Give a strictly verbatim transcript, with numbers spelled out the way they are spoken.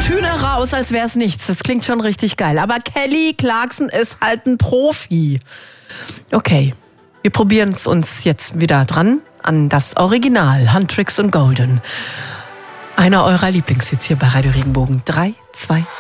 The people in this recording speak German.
Töne raus, als wäre es nichts. Das klingt schon richtig geil. Aber Kelly Clarkson ist halt ein Profi. Okay, wir probieren es uns jetzt wieder dran an das Original, Huntrix und Golden. Einer eurer Lieblingshits hier bei Radio Regenbogen. Drei, zwei,